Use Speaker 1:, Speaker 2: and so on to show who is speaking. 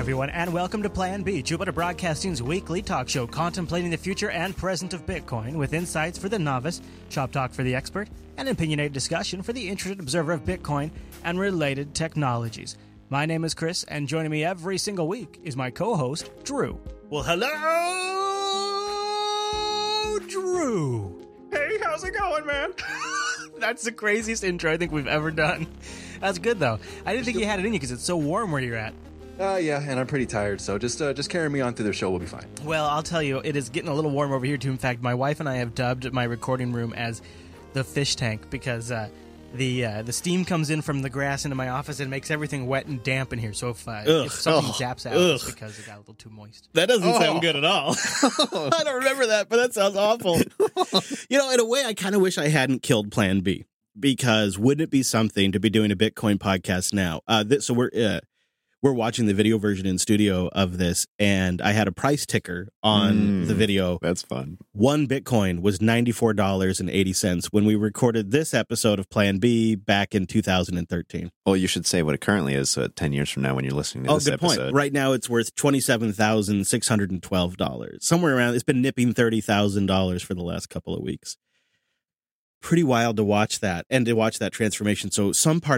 Speaker 1: everyone, and welcome to Plan B, Jupiter Broadcasting's weekly talk show contemplating the future and present of Bitcoin with insights for the novice, shop talk for the expert, and opinionated discussion for the interested observer of Bitcoin and related technologies. My name is Chris, and joining me every single week is my co-host, Drew. Well, hello, Drew.
Speaker 2: Hey, how's it going, man?
Speaker 1: That's the craziest intro I think we've ever done. That's good, though. I didn't think you had it in you because it's so warm where you're at.
Speaker 2: Yeah, and I'm pretty tired, so just carry me on through the show. We'll be fine.
Speaker 1: Well, I'll tell you, it is getting a little warm over here, too. In fact, my wife and I have dubbed my recording room as the fish tank because the steam comes in from the grass into my office and makes everything wet and damp in here. So if something zaps out, it's because it got a little too moist.
Speaker 3: That doesn't sound good at all. I don't remember that, but that sounds awful. You know, in a way, I kind of wish I hadn't killed Plan B, because wouldn't it be something to be doing a Bitcoin podcast now? So we're watching the video version in studio of this, and I had a price ticker on the video.
Speaker 4: That's fun.
Speaker 3: One Bitcoin was $94.80 when we recorded this episode of Plan B back in 2013.
Speaker 4: Well, you should say what it currently is, so 10 years from now when you're listening to this
Speaker 3: good
Speaker 4: episode.
Speaker 3: Point. Right now it's worth $27,612. Somewhere around, it's been nipping $30,000 for the last couple of weeks. Pretty wild to watch that and to watch that transformation. So some part